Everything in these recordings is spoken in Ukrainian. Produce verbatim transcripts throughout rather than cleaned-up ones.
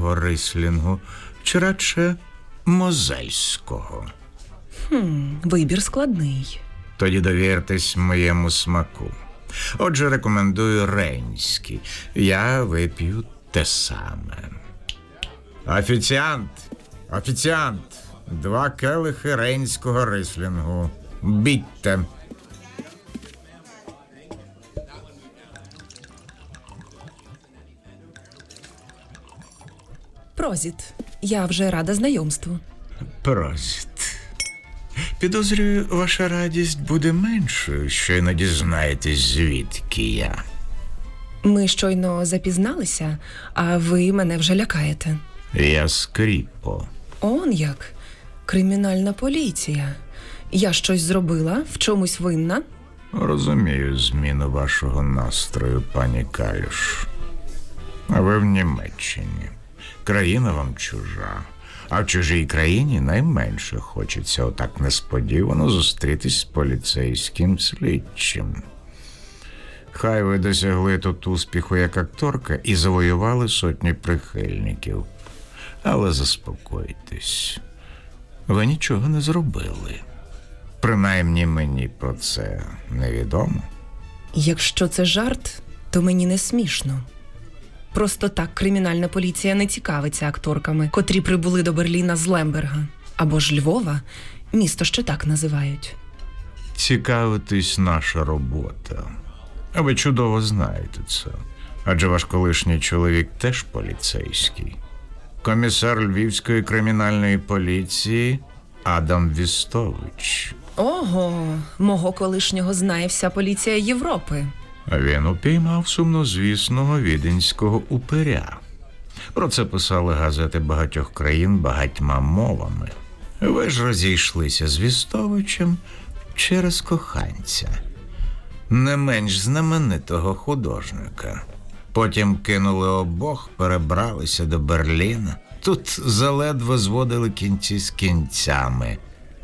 рейнського рислінгу, чи радше мозельського? Хм, вибір складний. Тоді довіртесь моєму смаку. Отже, рекомендую рейнський. Я вип'ю те саме. Офіціант! Офіціант! Два келихи рейнського рислінгу. Бітьте. Прозіт. Я вже рада знайомству. Прозіт. Підозрюю, ваша радість буде меншою, щойно дізнаєтесь, звідки я. Ми щойно запізналися, а ви мене вже лякаєте. Я Скріпо. Он як? Кримінальна поліція. Я щось зробила? В чомусь винна? Розумію зміну вашого настрою, пані Калюш. А ви в Німеччині. Країна вам чужа. А в чужій країні найменше хочеться отак несподівано зустрітись з поліцейським слідчим. Хай ви досягли тут успіху як акторка і завоювали сотні прихильників. Але заспокойтесь. Ви нічого не зробили. Принаймні мені про це невідомо. Якщо це жарт, то мені не смішно. Просто так кримінальна поліція не цікавиться акторками, котрі прибули до Берліна з Лемберга. Або ж Львова, місто ще так називають. Цікавитись наша робота. А ви чудово знаєте це. Адже ваш колишній чоловік теж поліцейський. Комісар Львівської кримінальної поліції Адам Вістович. Ого, мого колишнього знає вся поліція Європи. Він упіймав сумнозвісного віденського упиря. Про це писали газети багатьох країн багатьма мовами. Ви ж розійшлися з Вістовичем через коханця, не менш знаменитого художника. Потім кинули обох, перебралися до Берліна. Тут заледве зводили кінці з кінцями.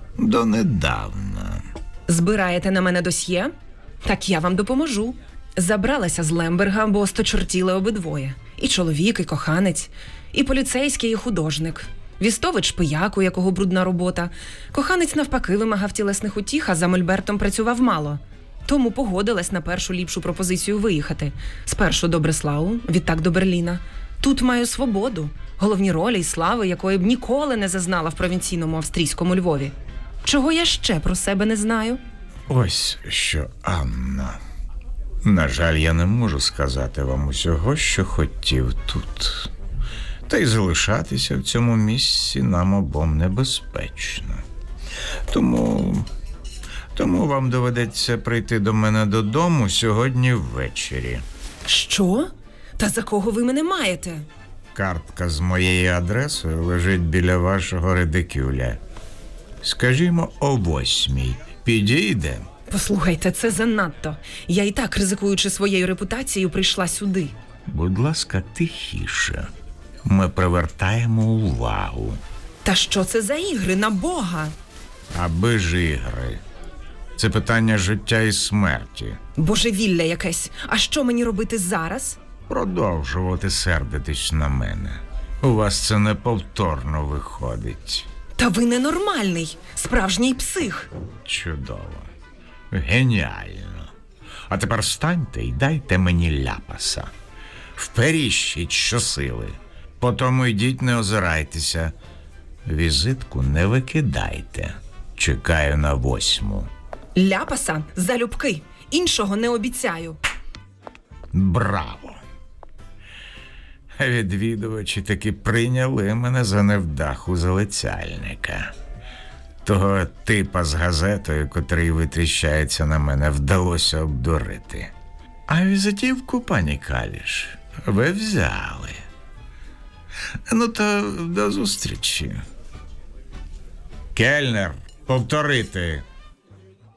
Донедавна. Збираєте на мене досьє? Так я вам допоможу. Забралася з Лемберга, бо сточортіли обидвоє. І чоловік, і коханець, і поліцейський, і художник. Вістович – пияк, у якого брудна робота. Коханець навпаки вимагав тілесних утіх, а за мольбертом працював мало. Тому погодилась на першу ліпшу пропозицію виїхати. Спершу до Бреслау, відтак до Берліна. Тут маю свободу, головні ролі й слави, якої б ніколи не зазнала в провінційному австрійському Львові. Чого я ще про себе не знаю? Ось що, Анна. На жаль, я не можу сказати вам усього, що хотів тут. Та й залишатися в цьому місці нам обом небезпечно. Тому... Тому вам доведеться прийти до мене додому сьогодні ввечері. Що? Та за кого ви мене маєте? Картка з моєю адресою лежить біля вашого редикюля. Скажімо, о восьмій. Підійде? Послухайте, це занадто. Я і так, ризикуючи своєю репутацією, прийшла сюди. Будь ласка, тихіше. Ми привертаємо увагу. Та що це за ігри, на Бога? Аби ж ігри. Це питання життя і смерті. Божевілля якесь. А що мені робити зараз? Продовжувати сердитись на мене. У вас це неповторно виходить. Та ви ненормальний, справжній псих. Чудово. Геніально. А тепер встаньте і дайте мені ляпаса. Вперіщіть щосили. Потому йдіть, не озирайтеся. Візитку не викидайте. Чекаю на восьму. Ляпаса залюбки. Іншого не обіцяю. Браво! Відвідувачі таки прийняли мене за невдаху залицяльника. Того типа з газетою, котрий витріщається на мене, вдалося обдурити. А візитівку, пані Каліш, ви взяли. Ну, то до зустрічі. Кельнер, повторити.